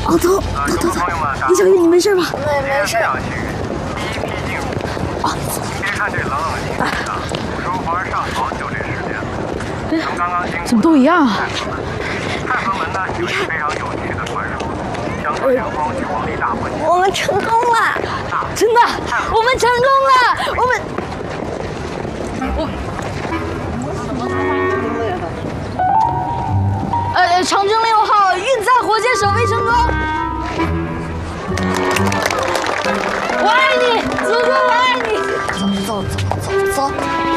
哦，走，李小玉，你没事吧？ 没事。第一批进入。别看这冷冷清清的，收房上床就这时间了。从刚刚经过怎么都一样啊？ 太和门呢有一非常有趣的传说，讲说圣光绪皇帝大婚。 我们成功了，真的，我们成功了，我们。长征6号运载火箭首飞成功！我爱你，祖国，我爱你！走。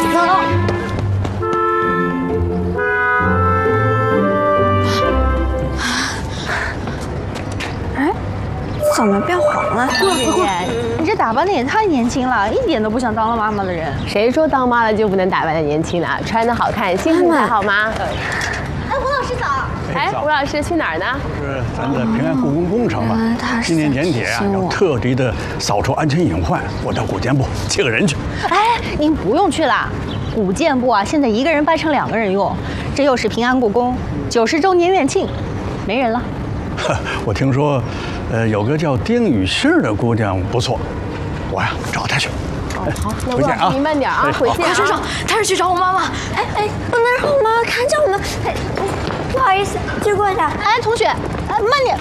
哎，怎么变黄了？ 姐姐，你这打扮的也太年轻了，一点都不像当了妈妈的人。 谁说当妈了就不能打扮的年轻了？穿的好看，心情才好吗？ 哎，吴老师早。 哎，吴老师去哪儿呢？ 是咱的平安故宫工程嘛。今年年底啊，要特地的扫除安全隐患，我到古建部接个人去。 哎，您不用去了，古建部啊，现在一个人掰成2个人用。这又是平安故宫90周年院庆，没人了。 我听说，有个叫丁雨杏的姑娘不错，我呀找她去。 好，那吴老师您慢点啊，回见啊。 快上，他是去找我妈妈。哎，不能让我妈妈看见我们。哎，不好意思，借过一下。 哎，同学，慢点。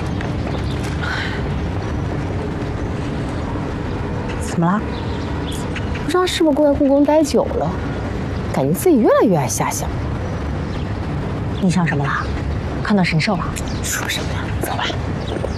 怎么了？ 不知道是不是过在故宫待久了，感觉自己越来越爱瞎想。 你想什么了？看到神兽了？ 说什么呀？走吧。